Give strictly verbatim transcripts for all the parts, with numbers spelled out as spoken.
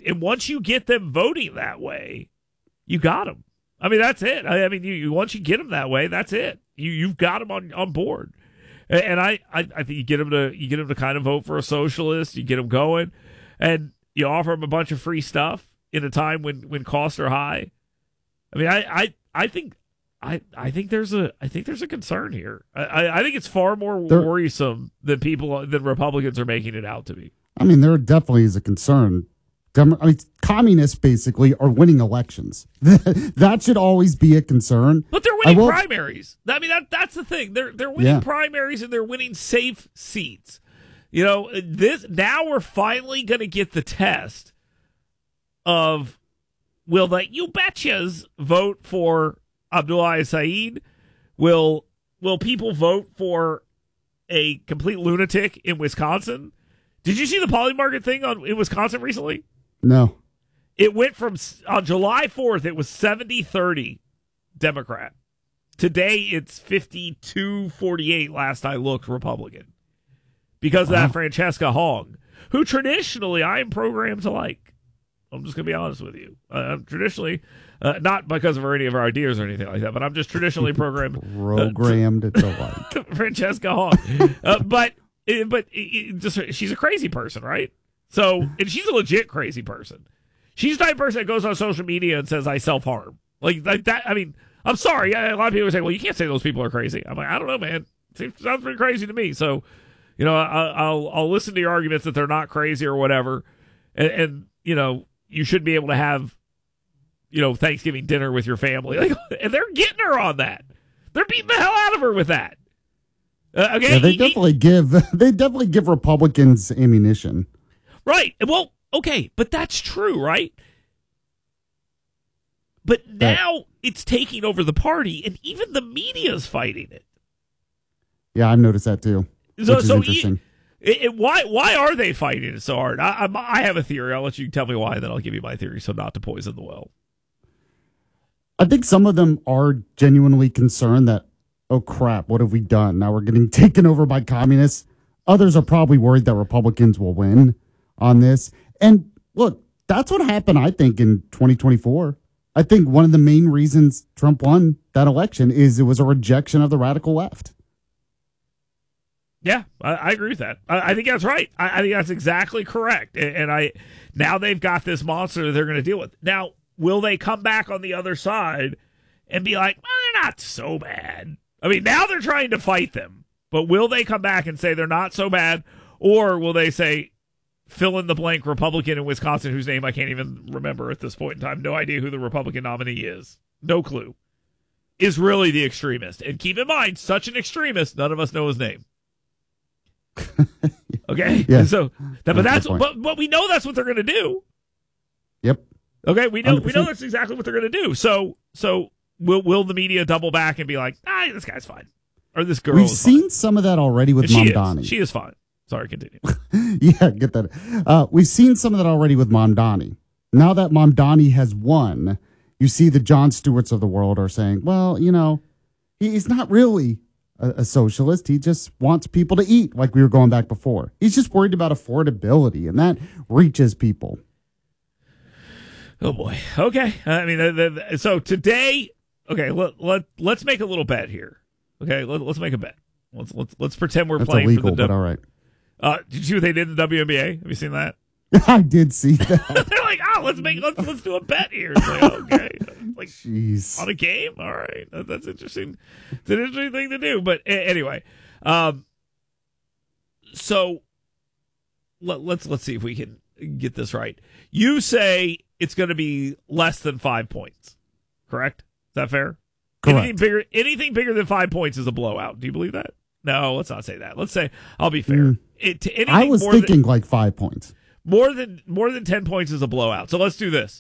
and once you get them voting that way, you got them. I mean, that's it. I, I mean, you, you once you get them that way, that's it. You you've got them on, on board. And, and I, I I think you get them to you get them to kind of vote for a socialist. You get them going, and you offer them a bunch of free stuff in a time when, when costs are high. I mean, I I, I think. I, I think there's a I think there's a concern here. I, I think it's far more there, worrisome than people than Republicans are making it out to be. I mean, there definitely is a concern. Dem- I mean, communists basically are winning elections. That should always be a concern. But they're winning will, primaries. I mean, that that's the thing. They're they're winning yeah. primaries and they're winning safe seats. You know, this now we're finally going to get the test of will the you betchas vote for Abdullah Saeed? Will will people vote for a complete lunatic in Wisconsin? Did you see the poly market thing on in Wisconsin recently? No. It went from on July fourth, it was seventy thirty Democrat. Today it's fifty-two forty-eight last I looked Republican. Because wow. of that Francesca Hong, who traditionally I am programmed to like. I'm just going to be honest with you. Uh, I'm traditionally, uh, not because of her, any of her ideas or anything like that, but I'm just traditionally programmed. Programmed uh, to, to like. Francesca Hong. uh, but but it, just she's a crazy person, right? So, and she's a legit crazy person. She's the type of person that goes on social media and says, I self-harm. Like, like that. I mean, I'm sorry. A lot of people are saying, well, you can't say those people are crazy. I'm like, I don't know, man. It sounds pretty crazy to me. So, you know, I, I'll, I'll listen to your arguments that they're not crazy or whatever. And, and you know, you should be able to have, you know, Thanksgiving dinner with your family. Like, and they're getting her on that. They're beating the hell out of her with that. Uh, okay, yeah, they he, definitely he, give they definitely give Republicans ammunition. Right. Well, okay, but that's true, right? But now right. it's taking over the party, and even the media's fighting it. Yeah, I've noticed that too. So, which is so interesting. It, it, why why are they fighting it so hard? I, I, I have a theory. I'll let you tell me why, then I'll give you my theory, so not to poison the well. I think some of them are genuinely concerned that, oh, crap, what have we done? Now we're getting taken over by communists. Others are probably worried that Republicans will win on this. And look, that's what happened, I think, in twenty twenty-four. I think one of the main reasons Trump won that election is it was a rejection of the radical left. Yeah, I, I agree with that. I, I think that's right. I, I think that's exactly correct. And, and I now they've got this monster that they're going to deal with. Now, will they come back on the other side and be like, well, they're not so bad? I mean, now they're trying to fight them. But will they come back and say they're not so bad? Or will they say, fill in the blank Republican in Wisconsin, whose name I can't even remember at this point in time, no idea who the Republican nominee is, no clue, is really the extremist. And keep in mind, such an extremist, none of us know his name. Okay, yeah. so that, but that's but, but we know that's what they're going to do. Yep. Okay, we know one hundred percent. we know that's exactly what they're going to do. So so will will the media double back and be like, ah, this guy's fine, or this girl? We've is seen fine. some of that already with and Mamdani. She is, she is fine. Sorry, continue. Yeah, get that. Uh, we've seen some of that already with Mamdani. Now that Mamdani has won, you see the Jon Stewarts of the world are saying, well, you know, he's not really a, a socialist. He just wants people to eat, like we were going back before. He's just worried about affordability, and that reaches people. Oh, boy. Okay. I mean, the, the, so today, okay, let, let, let's make a little bet here. Okay, let, let's make a bet. Let's let's let's pretend we're That's playing illegal, for the. But all right. Uh, did you see what they did in the W N B A? Have you seen that? I did see that. They're like, oh, let's make let's let's do a bet here. It's like, okay, like jeez, on a game. All right, that, that's interesting. It's an interesting thing to do. But a- anyway, um, so let, let's let's see if we can get this right. You say it's going to be less than five points, correct? Is that fair? Correct. Anything bigger, anything bigger than five points is a blowout. Do you believe that? No, let's not say that. Let's say I'll be fair. Mm. It, to anything I was more thinking than, like five points. More than more than ten points is a blowout. So let's do this.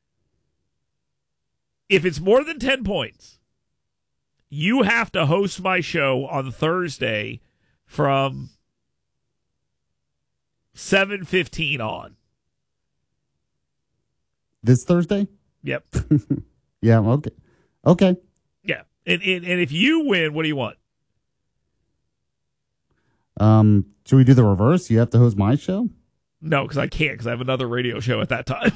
If it's more than ten points, you have to host my show on Thursday from seven fifteen on. This Thursday? Yep. Yeah. Okay. Okay. Yeah. And, and and if you win, what do you want? Um, should we do the reverse? You have to host my show? No, because I can't, because I have another radio show at that time.